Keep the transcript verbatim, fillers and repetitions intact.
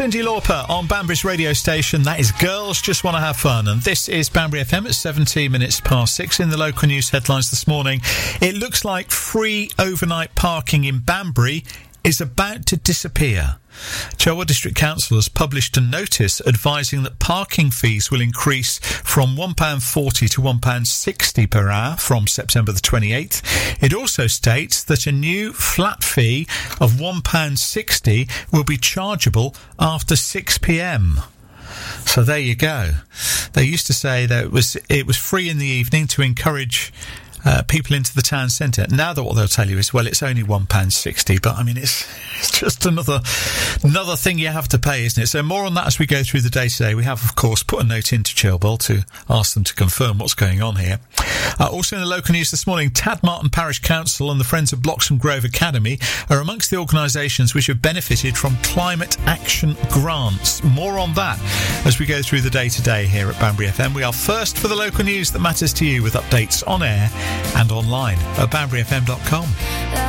Cyndi Lauper on Banbury's radio station. That is Girls Just Want to Have Fun. And this is Banbury F M at seventeen minutes past six. In the local news headlines this morning, it looks like free overnight parking in Banbury is about to disappear. Cherwell District Council has published a notice advising that parking fees will increase from one pound forty to one pound sixty per hour from September the twenty-eighth. It also states that a new flat fee of one pound sixty will be chargeable after six p m. So there you go. They used to say that it was it was free in the evening to encourage Uh, people into the town centre. Now that what they'll tell you is, well, it's only one pound sixty, but I mean, it's, it's just another another thing you have to pay, isn't it? So more on that as we go through the day today. We have, of course, put a note into Cherwell to ask them to confirm what's going on here. Uh, also in the local news this morning, Tadmartin Parish Council and the Friends of Bloxham Grove Academy are amongst the organisations which have benefited from climate action grants. More on that as we go through the day today here at Banbury F M. We are first for the local news that matters to you with updates on air and online at banbury f m dot com.